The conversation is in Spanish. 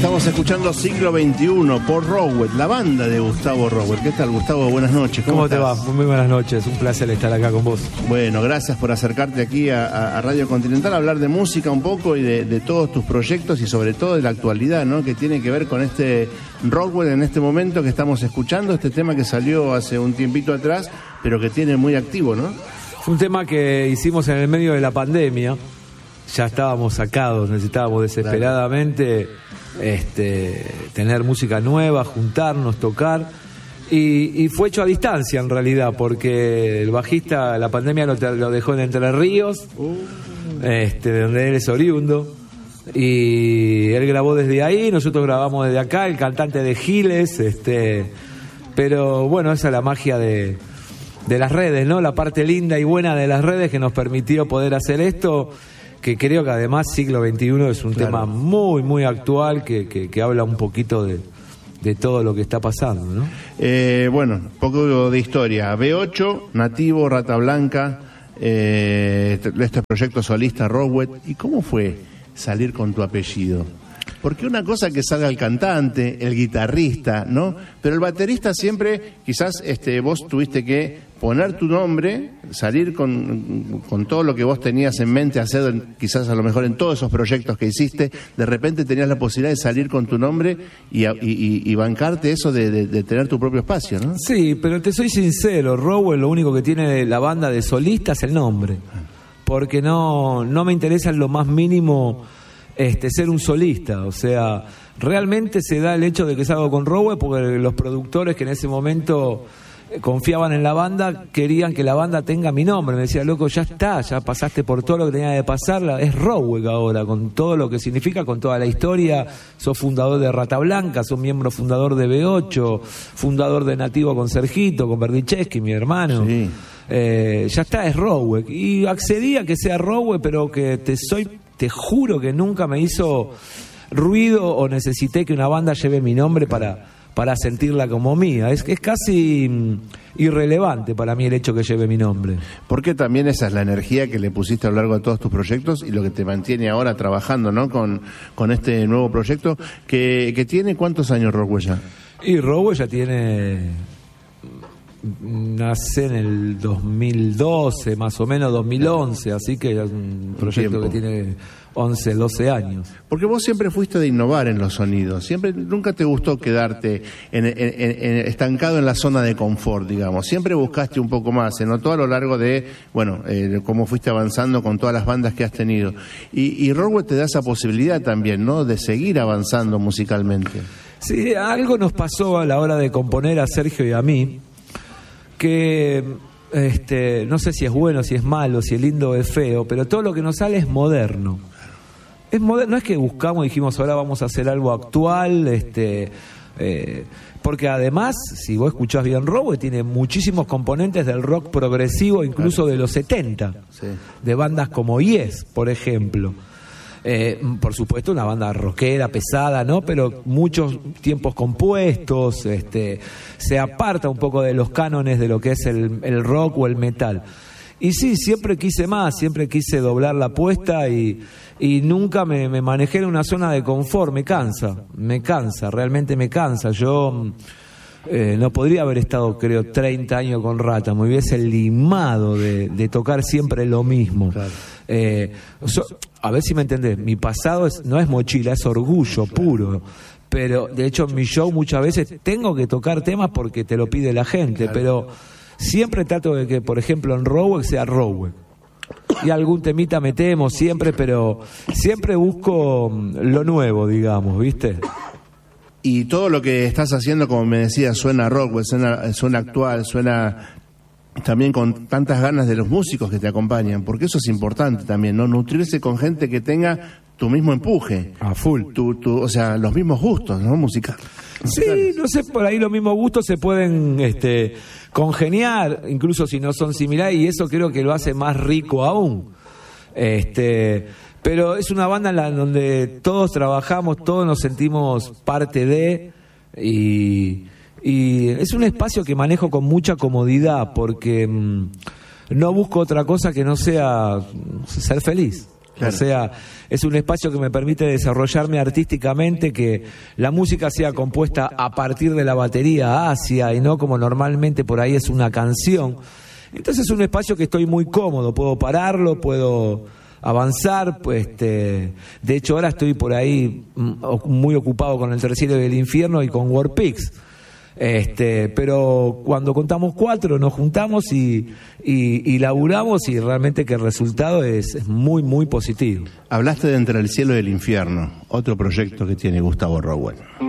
Estamos escuchando Siglo XXI por Rowell, la banda de Gustavo Rowell. ¿Qué tal, Gustavo? Buenas noches. ¿Cómo te va? Muy buenas noches, un placer estar acá con vos. Bueno, gracias por acercarte aquí a Radio Continental a hablar de música un poco y de todos tus proyectos y sobre todo de la actualidad, ¿no? Que tiene que ver con este Rowell en este momento que estamos escuchando, este tema que salió hace un tiempito atrás, pero que tiene muy activo, ¿no? Fue un tema que hicimos en el medio de la pandemia. Ya estábamos sacados, necesitábamos desesperadamente tener música nueva, juntarnos, tocar. Y fue hecho a distancia en realidad, porque el bajista, la pandemia lo dejó en Entre Ríos, de donde él es oriundo. Y él grabó desde ahí, nosotros grabamos desde acá, el cantante de Giles. Pero bueno, esa es la magia de las redes, ¿no? La parte linda y buena de las redes que nos permitió poder hacer esto, que creo que además Siglo XXI es un tema muy, muy actual que habla un poquito de todo lo que está pasando, ¿no? Bueno, poco de historia. B8, Nativo, Rata Blanca, este proyecto solista Rowell. ¿Y cómo fue salir con tu apellido? Porque una cosa que salga el cantante, el guitarrista, ¿no? Pero el baterista siempre, quizás vos tuviste que poner tu nombre, salir con todo lo que vos tenías en mente hacer, quizás a lo mejor en todos esos proyectos que hiciste, de repente tenías la posibilidad de salir con tu nombre y bancarte eso de tener tu propio espacio, ¿no? Sí, pero te soy sincero, Rowell lo único que tiene la banda de solistas es el nombre, porque no me interesa en lo más mínimo ser un solista. O sea, realmente se da el hecho de que salgo con Rowell porque los productores que en ese momento confiaban en la banda querían que la banda tenga mi nombre. Me decía, loco, ya está, ya pasaste por todo lo que tenía que pasar, es Rowell ahora, con todo lo que significa, con toda la historia. Sos fundador de Rata Blanca, sos miembro fundador de B8, fundador de Nativo con Sergito, con Berdichevsky, mi hermano. Sí. Ya está, es Rowell. Y accedí a que sea Rowell, pero que te juro que nunca me hizo ruido o necesité que una banda lleve mi nombre para sentirla como mía. Es casi irrelevante para mí el hecho que lleve mi nombre. Porque también esa es la energía que le pusiste a lo largo de todos tus proyectos y lo que te mantiene ahora trabajando, ¿no? Con este nuevo proyecto que tiene ¿cuántos años Rowell ya? Y Rowell ya tiene... nace en el 2012, más o menos 2011, así que es un proyecto que tiene 11, 12 años. Porque vos siempre fuiste de innovar en los sonidos, nunca te gustó quedarte estancado en la zona de confort, digamos, siempre buscaste un poco más, se notó a lo largo de, cómo fuiste avanzando con todas las bandas que has tenido. Y Rowell te da esa posibilidad también, ¿no?, de seguir avanzando musicalmente. Sí, algo nos pasó a la hora de componer a Sergio y a mí, que no sé si es bueno, si es malo, si es lindo o es feo, pero todo lo que nos sale es moderno. Es moderno, no es que buscamos y dijimos ahora vamos a hacer algo actual, porque además, si vos escuchás bien, Rowell tiene muchísimos componentes del rock progresivo, incluso de los 70, sí, de bandas como Yes, por ejemplo. Por supuesto una banda rockera, pesada, ¿no? Pero muchos tiempos compuestos, se aparta un poco de los cánones de lo que es el rock o el metal. Y sí, siempre quise más, siempre quise doblar la apuesta y nunca me manejé en una zona de confort. Me cansa, realmente me cansa. Yo no podría haber estado, creo, 30 años con Rata, me hubiese limado de tocar siempre lo mismo. Claro. A ver si me entendés, mi pasado no es mochila, es orgullo puro. Pero de hecho en mi show muchas veces tengo que tocar temas porque te lo pide la gente, claro, pero siempre trato de que, por ejemplo, en Rowell sea Rowell. Y algún temita metemos siempre, pero siempre busco lo nuevo, digamos, ¿viste? Y todo lo que estás haciendo, como me decías, suena Rowell, suena actual, suena también con tantas ganas de los músicos que te acompañan, porque eso es importante también, ¿no? Nutrirse con gente que tenga tu mismo empuje. A full. O sea, los mismos gustos, ¿no? Musicales. Sí, no sé, por ahí los mismos gustos se pueden congeniar, incluso si no son similares, y eso creo que lo hace más rico aún. Pero es una banda en la donde todos trabajamos, todos nos sentimos parte de, y es un espacio que manejo con mucha comodidad porque no busco otra cosa que no sea ser feliz. Claro. O sea, es un espacio que me permite desarrollarme artísticamente, que la música sea compuesta a partir de la batería hacia y no como normalmente por ahí es una canción. Entonces es un espacio que estoy muy cómodo, puedo pararlo, puedo avanzar, pues de hecho ahora estoy por ahí muy ocupado con el Terciario del Infierno y con Warpix. Pero cuando contamos 4 nos juntamos y laburamos, y realmente que el resultado es muy, muy positivo. Hablaste de Entre el Cielo y el Infierno, otro proyecto que tiene Gustavo Rowell.